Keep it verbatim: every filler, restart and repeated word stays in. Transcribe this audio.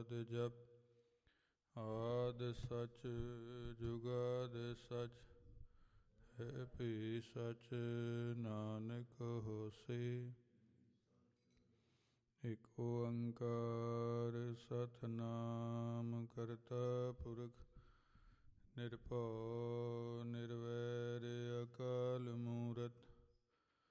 ਜੁਗਾਦਿ ਜਪ। ਆਦਿ ਸਚ ਜੁਗਾਦਿ ਸਚ ਹੈ ਭੀ ਸਚ ਨਾਨਕ ਹੋਸੀ। ਇਕ ਓੰਕਾਰ ਸਤਿਨਾਮ ਕਰਤਾ ਪੁਰਖ ਨਿਰਭਉ ਨਿਰਵੈਰ ਅਕਾਲ ਮੂਰਤਿ